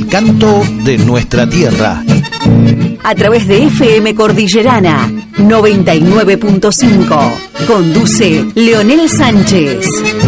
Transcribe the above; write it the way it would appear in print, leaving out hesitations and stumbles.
el canto de nuestra tierra. A través de FM Cordillerana 99.5. Conduce Leonel Sánchez.